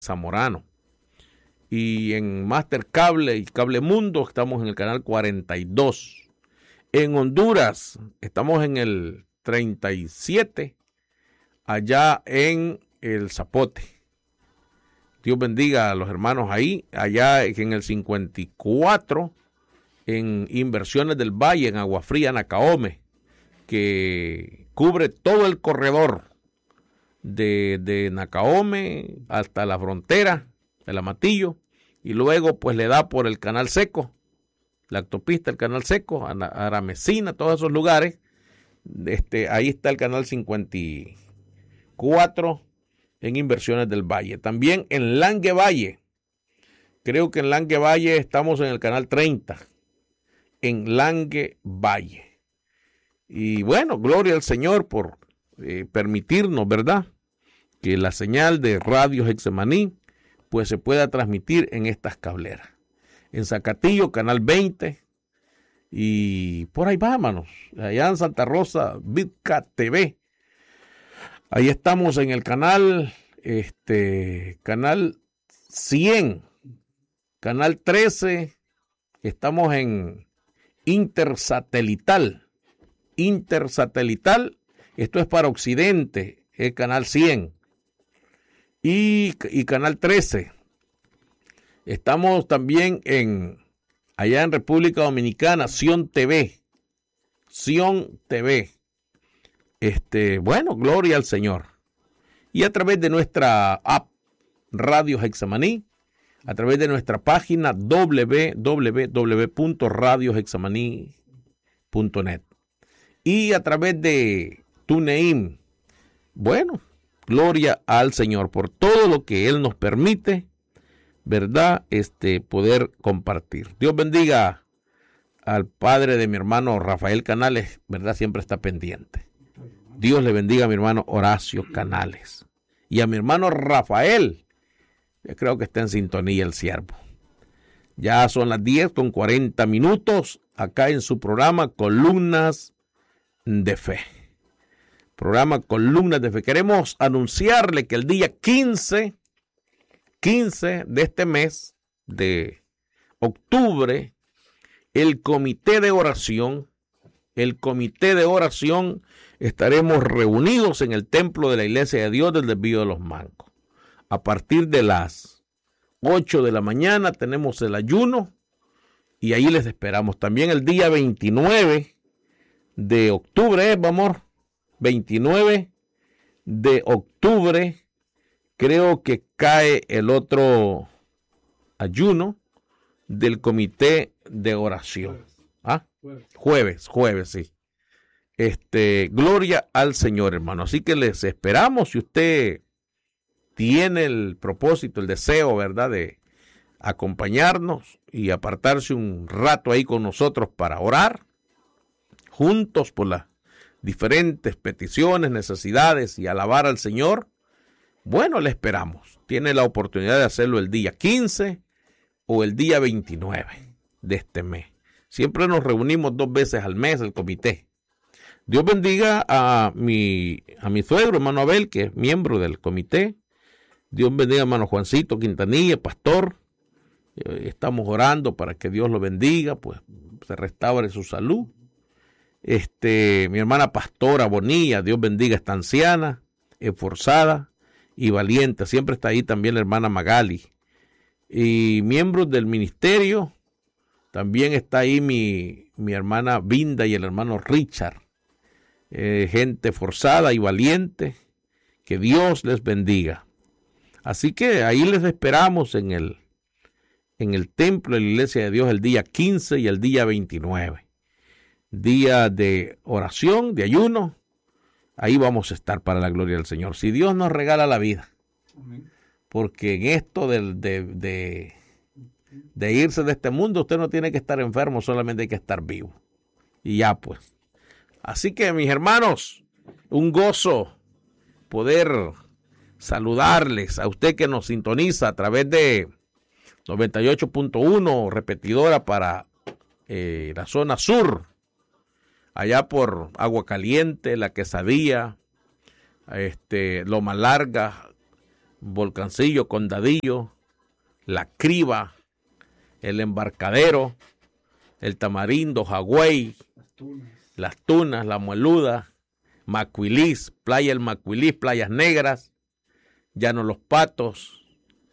Zamorano. Y en Master Cable y Cable Mundo estamos en el canal 42. En Honduras estamos en el 37, allá en el Zapote. Dios bendiga a los hermanos ahí. Allá en el 54, en Inversiones del Valle, en Agua Fría, Nacaome, que cubre todo el corredor de Nacaome hasta la frontera, el Amatillo, y luego pues le da por el Canal Seco, la autopista, el Canal Seco, Aramecina, todos esos lugares. Ahí está el canal 54 en Inversiones del Valle. También en Langue Valle, creo que en Langue Valle estamos en el canal 30, en Langue Valle. Y bueno, gloria al Señor por permitirnos, ¿verdad?, que la señal de Radio Hexemaní pues se pueda transmitir en estas cableras. En Zacatillo, canal 20, y por ahí vámonos, allá en Santa Rosa, Vidca TV. Ahí estamos en el canal, canal 100, canal 13, estamos en Intersatelital, esto es para Occidente, el canal 100. Y canal 13. Estamos también allá en República Dominicana, Sion TV. Bueno, gloria al Señor. Y a través de nuestra app Radio Hexemaní, a través de nuestra página www.radiohexemaní.net y a través de TuneIn. Bueno, gloria al Señor por todo lo que Él nos permite, ¿verdad?, poder compartir. Dios bendiga al padre de mi hermano Rafael Canales, ¿verdad?, siempre está pendiente. Dios le bendiga a mi hermano Horacio Canales y a mi hermano Rafael. Yo creo que está en sintonía el siervo. Ya son las 10:40 acá en su programa Columnas de Fe. Programa Columnas de Fe. Queremos anunciarle que el día 15 de este mes de octubre, el comité de oración, estaremos reunidos en el templo de la Iglesia de Dios del Desvío de los Mancos. A partir de las 8 de la mañana tenemos el ayuno y ahí les esperamos. También el día 29 de octubre, amor. 29 de octubre, creo que cae el otro ayuno del comité de oración. Jueves, sí. Gloria al Señor, hermano. Así que les esperamos. Si usted tiene el propósito, el deseo, ¿verdad?, de acompañarnos y apartarse un rato ahí con nosotros para orar juntos por las diferentes peticiones, necesidades y alabar al Señor, bueno, le esperamos. Tiene la oportunidad de hacerlo el día 15 o el día 29 de este mes. Siempre nos reunimos 2 veces al mes el comité. Dios bendiga a mi suegro, hermano Abel, que es miembro del comité. Dios bendiga a hermano Juancito Quintanilla, pastor. Estamos orando para que Dios lo bendiga, pues se restaure su salud. Mi hermana pastora Bonilla, Dios bendiga, esta anciana, esforzada y valiente. Siempre está ahí también la hermana Magali. Y miembros del ministerio, también está ahí mi hermana Vinda y el hermano Richard. Gente forzada y valiente. Que Dios les bendiga. Así que ahí les esperamos en el templo de la Iglesia de Dios el día 15 y el día 29. Día de oración, de ayuno. Ahí vamos a estar para la gloria del Señor. Si Dios nos regala la vida. Amén. Porque en esto de irse de este mundo, usted no tiene que estar enfermo, solamente hay que estar vivo. Y ya pues. Así que mis hermanos, un gozo poder saludarles a usted que nos sintoniza a través de 98.1, repetidora para la zona sur, allá por Agua Caliente, La Quesadilla, Loma Larga, Volcancillo, Condadillo, La Criba, El Embarcadero, El Tamarindo, Jagüey, Las Tunas, La Mueluda, Macuilís, Playa El Macuilís, Playas Negras, Llano Los Patos,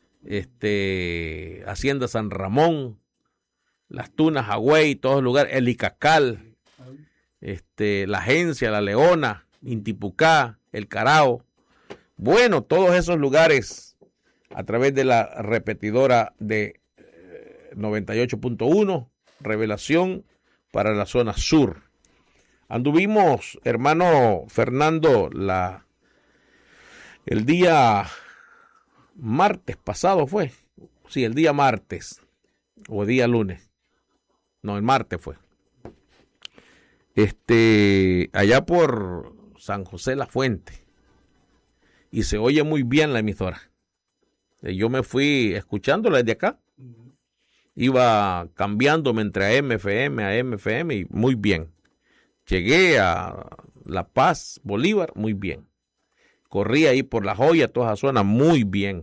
Hacienda San Ramón, Las Tunas, Jagüey, todos los lugares, El Icacal, La Agencia, La Leona, Intipucá, El Carao. Bueno, todos esos lugares a través de la repetidora de 98.1, Revelación para la zona sur. Anduvimos, hermano Fernando, el día martes pasado fue. Sí, el día martes o día lunes. No, el martes fue. Allá por San José La Fuente. Y se oye muy bien la emisora. Yo me fui escuchándola desde acá. Iba cambiándome entre AM, FM y muy bien. Llegué a La Paz, Bolívar, muy bien. Corrí ahí por La Joya, toda esa zona, muy bien.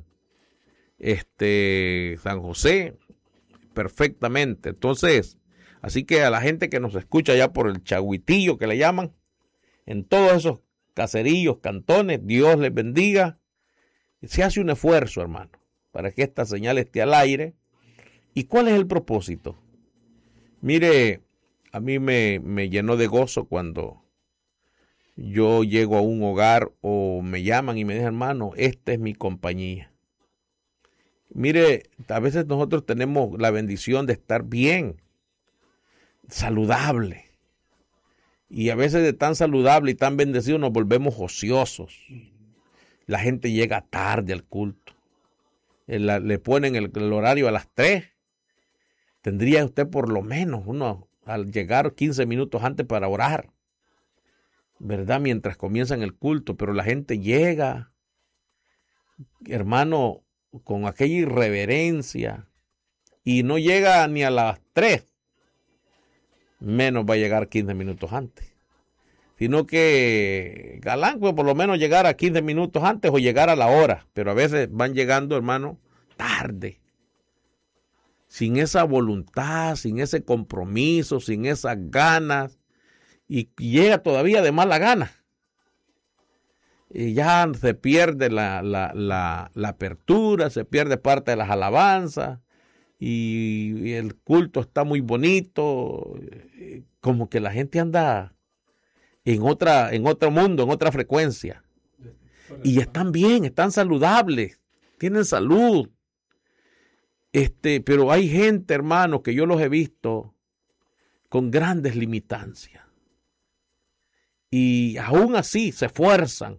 San José, perfectamente. Entonces, así que a la gente que nos escucha allá por el Chagüitillo, que le llaman, en todos esos caserillos, cantones, Dios les bendiga. Se hace un esfuerzo, hermano, para que esta señal esté al aire. ¿Y cuál es el propósito? Mire, a mí me llenó de gozo cuando yo llego a un hogar o me llaman y me dicen, hermano, esta es mi compañía. Mire, a veces nosotros tenemos la bendición de estar bien, saludable. Y a veces de tan saludable y tan bendecido nos volvemos ociosos. La gente llega tarde al culto. Le ponen el horario a las 3. Tendría usted por lo menos al llegar 15 minutos antes para orar, ¿verdad? Mientras comienzan el culto, pero la gente llega, hermano, con aquella irreverencia y no llega ni a las 3, menos va a llegar 15 minutos antes. Sino que galán, pues por lo menos llegar a 15 minutos antes o llegar a la hora, pero a veces van llegando, hermano, tarde. Sin esa voluntad, sin ese compromiso, sin esas ganas, y llega todavía de mala gana. Y ya se pierde la apertura, se pierde parte de las alabanzas, y el culto está muy bonito, como que la gente anda en otro mundo, en otra frecuencia. Y están bien, están saludables, tienen salud. Pero hay gente, hermano, que yo los he visto con grandes limitancias. Y aún así se esfuerzan.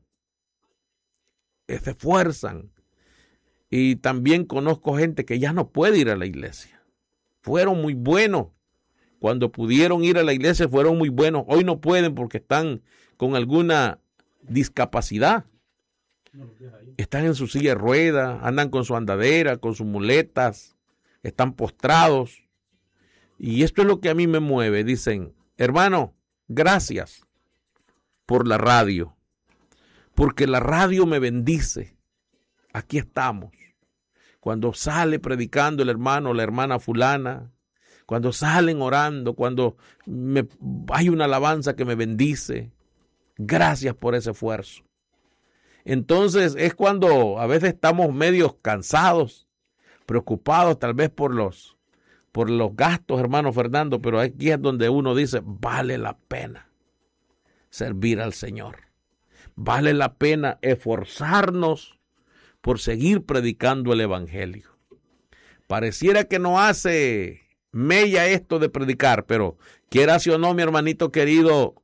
Y también conozco gente que ya no puede ir a la iglesia. Fueron muy buenos. Cuando pudieron ir a la iglesia fueron muy buenos. Hoy no pueden porque están con alguna discapacidad. Están en su silla de ruedas, andan con su andadera, con sus muletas, están postrados. Y esto es lo que a mí me mueve. Dicen, hermano, gracias por la radio, porque la radio me bendice. Aquí estamos. Cuando sale predicando el hermano o la hermana fulana, cuando salen orando, cuando hay una alabanza que me bendice, gracias por ese esfuerzo. Entonces es cuando a veces estamos medio cansados, preocupados tal vez por los gastos, hermano Fernando, pero aquí es donde uno dice, vale la pena servir al Señor. Vale la pena esforzarnos por seguir predicando el Evangelio. Pareciera que no hace mella esto de predicar, pero quieras o no, mi hermanito querido,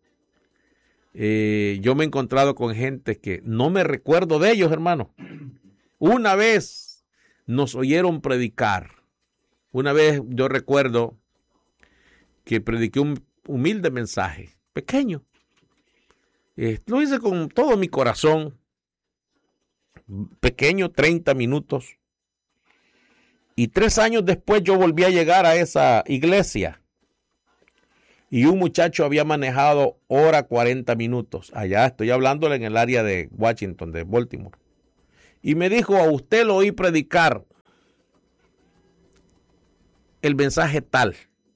yo me he encontrado con gente que no me recuerdo de ellos, hermano. Una vez nos oyeron predicar. Una vez yo recuerdo que prediqué un humilde mensaje, pequeño. Lo hice con todo mi corazón. Pequeño, 30 minutos. Y 3 años después yo volví a llegar a esa iglesia. Y un muchacho había manejado hora 40 minutos. Allá estoy hablándole en el área de Washington, de Baltimore. Y me dijo, a usted lo oí predicar el mensaje tal.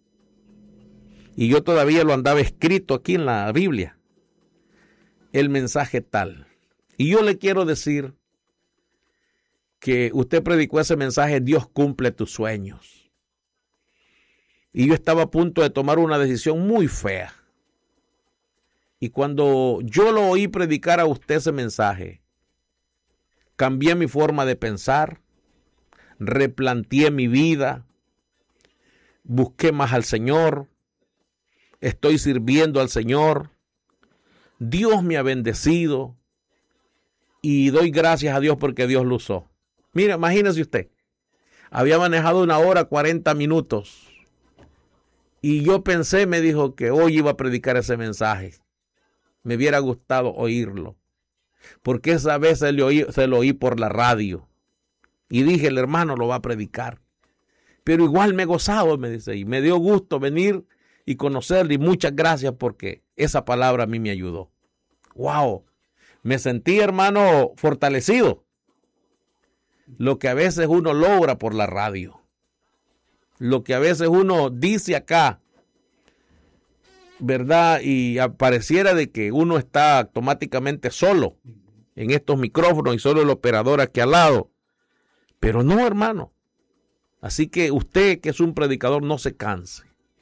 Y yo todavía lo andaba escrito aquí en la Biblia. El mensaje tal. Y yo le quiero decir que usted predicó ese mensaje, Dios cumple tus sueños. Y yo estaba a punto de tomar una decisión muy fea. Y cuando yo lo oí predicar a usted ese mensaje, cambié mi forma de pensar, replanteé mi vida, busqué más al Señor, estoy sirviendo al Señor, Dios me ha bendecido y doy gracias a Dios porque Dios lo usó. Mira, imagínese usted, había manejado 1 hora 40 minutos y yo pensé, me dijo que hoy iba a predicar ese mensaje. Me hubiera gustado oírlo, porque esa vez se lo oí por la radio y dije, el hermano lo va a predicar. Pero igual me he gozado, me dice, y me dio gusto venir y conocerle, y muchas gracias porque esa palabra a mí me ayudó. ¡Wow! Me sentí, hermano, fortalecido. Lo que a veces uno logra por la radio, lo que a veces uno dice acá, ¿verdad? Y pareciera de que uno está automáticamente solo en estos micrófonos y solo el operador aquí al lado. Pero no, hermano. Así que usted que es un predicador, no se canse,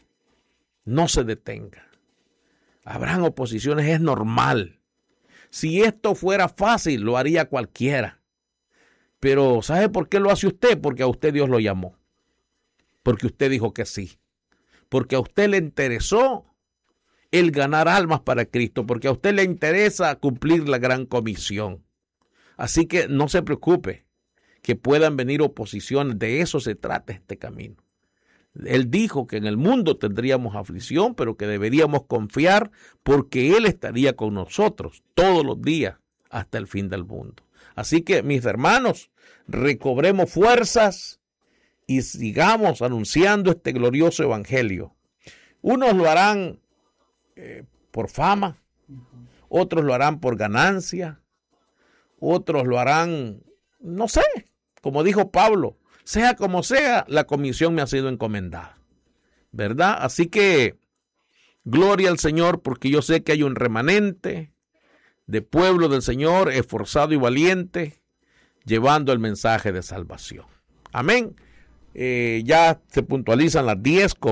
no se detenga. Habrán oposiciones, es normal. Si esto fuera fácil, lo haría cualquiera. Pero ¿sabe por qué lo hace usted? Porque a usted Dios lo llamó. Porque usted dijo que sí. Porque a usted le interesó el ganar almas para Cristo. Porque a usted le interesa cumplir la gran comisión. Así que no se preocupe que puedan venir oposiciones. De eso se trata este camino. Él dijo que en el mundo tendríamos aflicción, pero que deberíamos confiar porque Él estaría con nosotros todos los días hasta el fin del mundo. Así que, mis hermanos, recobremos fuerzas y sigamos anunciando este glorioso evangelio. Unos lo harán por fama, otros lo harán por ganancia, otros lo harán, no sé, como dijo Pablo, sea como sea, la comisión me ha sido encomendada, ¿verdad? Así que, gloria al Señor, porque yo sé que hay un remanente de pueblo del Señor, esforzado y valiente, llevando el mensaje de salvación. Amén. Ya se puntualizan las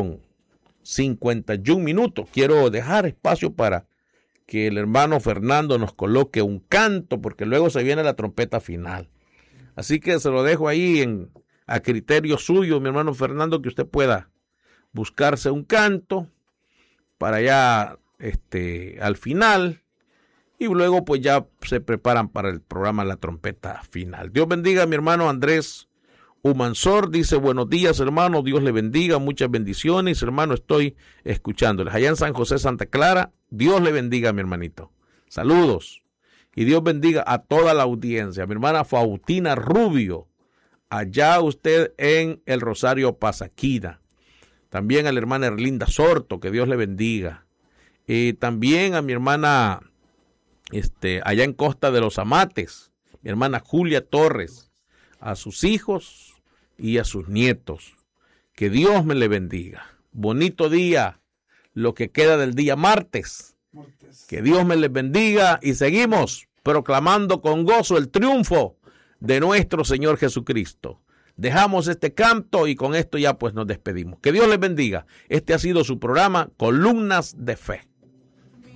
10:51. Quiero dejar espacio para que el hermano Fernando nos coloque un canto, porque luego se viene la trompeta final. Así que se lo dejo ahí a criterio suyo, mi hermano Fernando, que usted pueda buscarse un canto para ya al final. Y luego pues ya se preparan para el programa La Trompeta Final. Dios bendiga a mi hermano Andrés Humansor. Dice, buenos días, hermano. Dios le bendiga. Muchas bendiciones, hermano. Estoy escuchándoles. Allá en San José, Santa Clara. Dios le bendiga, mi hermanito. Saludos. Y Dios bendiga a toda la audiencia. Mi hermana Fautina Rubio. Allá usted en el Rosario Pasaquina. También a la hermana Erlinda Sorto. Que Dios le bendiga. Y también a mi hermana allá en Costa de los Amates, mi hermana Julia Torres, a sus hijos y a sus nietos. Que Dios me le bendiga. Bonito día, lo que queda del día martes. Que Dios me les bendiga y seguimos proclamando con gozo el triunfo de nuestro Señor Jesucristo. Dejamos este canto y con esto ya pues nos despedimos. Que Dios les bendiga. Este ha sido su programa Columnas de Fe.